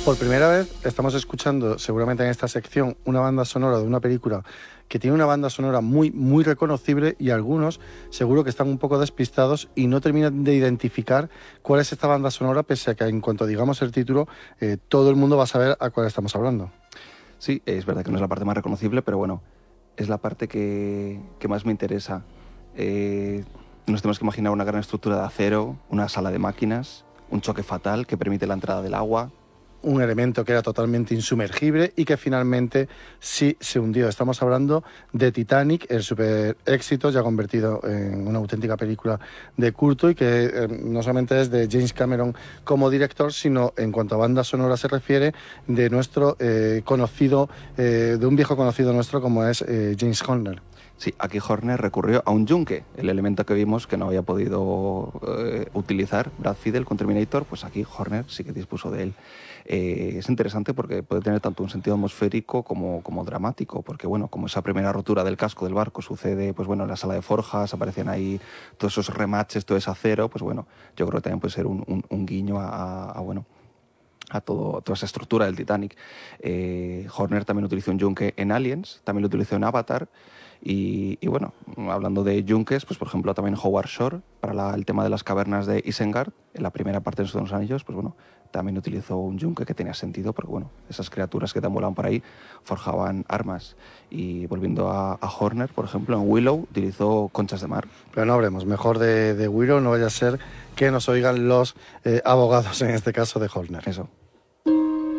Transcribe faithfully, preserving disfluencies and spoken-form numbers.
Por primera vez estamos escuchando, seguramente en esta sección, una banda sonora de una película que tiene una banda sonora muy, muy reconocible, y algunos seguro que están un poco despistados y no terminan de identificar cuál es esta banda sonora, pese a que en cuanto digamos el título, eh, todo el mundo va a saber a cuál estamos hablando. Sí, es verdad que no es la parte más reconocible, pero bueno, es la parte que, que más me interesa. Eh, nos tenemos que imaginar una gran estructura de acero, una sala de máquinas, un choque fatal que permite la entrada del agua. Un elemento que era totalmente insumergible y que finalmente sí se hundió. Estamos hablando de Titanic, el super éxito ya convertido en una auténtica película de culto, y que eh, no solamente es de James Cameron como director, sino en cuanto a banda sonora se refiere, de nuestro eh, conocido, eh, de un viejo conocido nuestro como es eh, James Horner. Sí, aquí Horner recurrió a un yunque, el elemento que vimos que no había podido eh, utilizar Brad Fiedel con Terminator, pues aquí Horner sí que dispuso de él. Eh, es interesante porque puede tener tanto un sentido atmosférico como, como dramático, porque bueno, como esa primera rotura del casco del barco sucede, pues bueno, en la sala de forjas, aparecen ahí todos esos remaches, todo ese acero, pues bueno, yo creo que también puede ser un, un, un guiño a, a, a bueno, a, todo, a toda esa estructura del Titanic. Eh, Horner también utilizó un yunque en Aliens, también lo utilizó en Avatar. Y, y bueno, hablando de yunques, pues por ejemplo también Howard Shore, para la, el tema de las cavernas de Isengard, en la primera parte de los dos anillos, pues bueno, también utilizó un yunque que tenía sentido, porque bueno, esas criaturas que tambulaban por ahí forjaban armas. Y volviendo a, a Horner, por ejemplo, en Willow utilizó conchas de mar. Pero no hablemos mejor de, de Willow, no vaya a ser que nos oigan los eh, abogados, en este caso de Horner. Eso.